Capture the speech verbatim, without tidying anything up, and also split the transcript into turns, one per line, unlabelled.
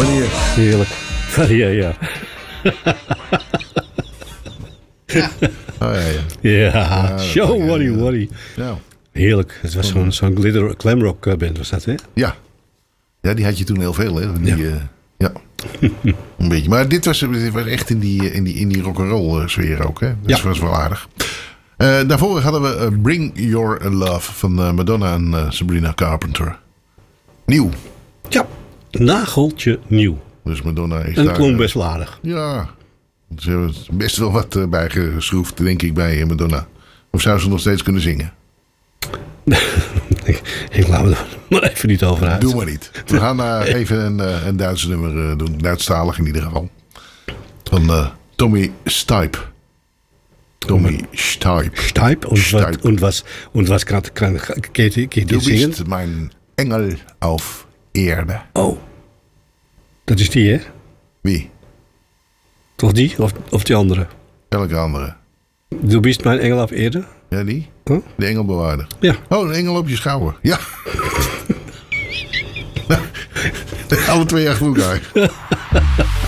Wanneer?
Heerlijk. Ja, ja.
Ja. Oh, ja, ja.
Ja,
Ja,
show
ja,
Waddy
ja.
Waddy.
Ja.
Heerlijk. Het was zo'n zo'n glitter glamrock uh, band was dat, hè?
Ja. Ja, die had je toen heel veel, hè? Die,
Ja.
uh, ja. Een beetje. Maar dit was, dit was echt in die, in die, in die rock'n'roll sfeer ook, hè? Dat
Ja.
was wel aardig. Uh, daarvoor hadden we uh, Bring Your Love van uh, Madonna en uh, Sabrina Carpenter. Nieuw.
Ja, nageltje nieuw.
Dus Madonna is
En
daar...
klonk
uh,
best wel aardig.
Ja. Ze hebben best wel wat uh, bijgeschroefd, denk ik, bij uh, Madonna. Of zou ze nog steeds kunnen zingen?
ik, ik laat me er maar even niet over uit.
Doe maar niet. We gaan uh, even een, uh, een Duitse nummer uh, doen. Duitsstalig in ieder geval. Van uh, Tommy Stipe. Tommy Stipe.
Stipe? Und,
Stipe.
Wat, und was, und was kann, kann, kann, kann, kann
Du
die zingen?
bist mijn engel auf Erde.
Oh, dat is die, hè?
Wie?
Toch die? Of, of die andere?
Welke andere?
Du bist mijn engel op Erde?
Ja, die?
Huh?
De engelbewaarder.
Ja.
Oh, een engel op je schouder. Ja. Alle twee achter elkaar.